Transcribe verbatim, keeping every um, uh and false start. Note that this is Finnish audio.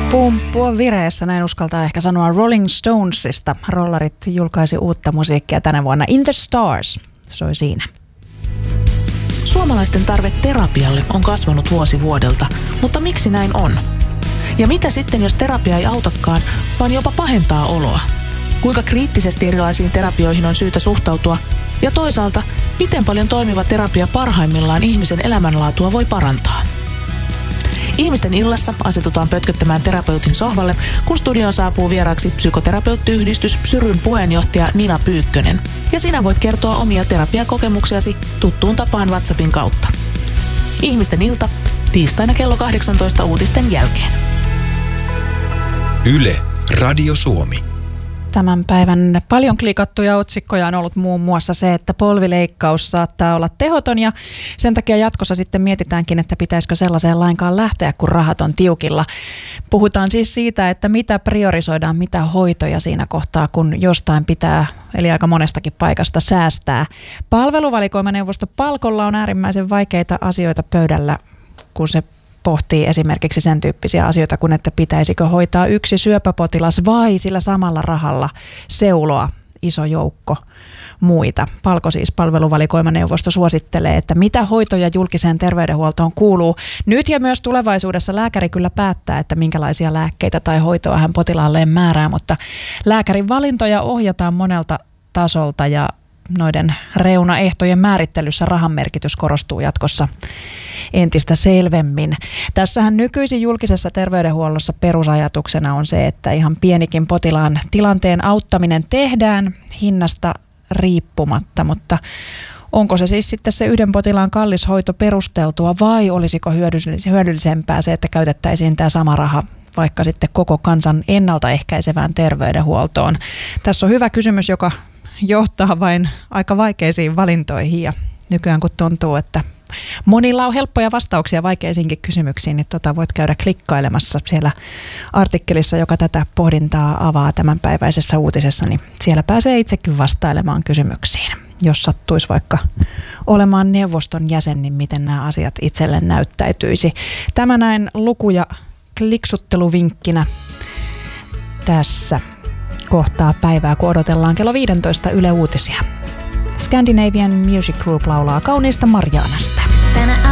Pumppu on vireessä, näin uskaltaa ehkä sanoa Rolling Stonesista. Rollarit julkaisi uutta musiikkia tänä vuonna. In the Stars soi siinä. Suomalaisten tarve terapialle on kasvanut vuosi vuodelta, mutta miksi näin on? Ja mitä sitten, jos terapia ei autakaan, vaan jopa pahentaa oloa? Kuinka kriittisesti erilaisiin terapioihin on syytä suhtautua? Ja toisaalta, miten paljon toimiva terapia parhaimmillaan ihmisen elämänlaatua voi parantaa? Ihmisten illassa asetutaan pötköttämään terapeutin sohvalle, kun studioon saapuu vieraaksi psykoterapeuttiyhdistys Syryn puheenjohtaja Nina Pyykkönen. Ja sinä voit kertoa omia terapiakokemuksiasi tuttuun tapaan WhatsAppin kautta. Ihmisten ilta, tiistaina kello kahdeksantoista uutisten jälkeen. Yle, Radio Suomi. Tämän päivän paljon klikattuja otsikkoja on ollut muun muassa se, että polvileikkaus saattaa olla tehoton ja sen takia jatkossa sitten mietitäänkin, että pitäisikö sellaiseen lainkaan lähteä, kun rahat on tiukilla. Puhutaan siis siitä, että mitä priorisoidaan, mitä hoitoja siinä kohtaa, kun jostain pitää, eli aika monestakin paikasta säästää. Palveluvalikoimaneuvosto Palkolla on äärimmäisen vaikeita asioita pöydällä, kun se pohtii esimerkiksi sen tyyppisiä asioita kuin, että pitäisikö hoitaa yksi syöpäpotilas vai sillä samalla rahalla seuloa iso joukko muita. Palko siis palveluvalikoimaneuvosto suosittelee, että mitä hoitoja julkiseen terveydenhuoltoon kuuluu. Nyt ja myös tulevaisuudessa lääkäri kyllä päättää, että minkälaisia lääkkeitä tai hoitoa hän potilaalleen määrää, mutta lääkärin valintoja ohjataan monelta tasolta ja noiden reunaehtojen määrittelyssä rahan merkitys korostuu jatkossa entistä selvemmin. Tässähän nykyisin julkisessa terveydenhuollossa perusajatuksena on se, että ihan pienikin potilaan tilanteen auttaminen tehdään hinnasta riippumatta, mutta onko se siis sitten se yhden potilaan kallis hoito perusteltua vai olisiko hyödyllisempää se, että käytettäisiin tämä sama raha vaikka sitten koko kansan ennaltaehkäisevään terveydenhuoltoon? Tässä on hyvä kysymys, joka johtaa vain aika vaikeisiin valintoihin ja nykyään kun tuntuu, että monilla on helppoja vastauksia vaikeisiinkin kysymyksiin, niin tota voit käydä klikkailemassa siellä artikkelissa, joka tätä pohdintaa avaa tämänpäiväisessä uutisessa, niin siellä pääsee itsekin vastailemaan kysymyksiin. Jos sattuisi vaikka olemaan neuvoston jäsen, niin miten nämä asiat itselle näyttäytyisi. Tämä näin luku- ja kliksutteluvinkkinä tässä kohtaa päivää, kun odotellaan kello viisitoista Yle Uutisia. Scandinavian Music Group laulaa kauniista Marjaanasta.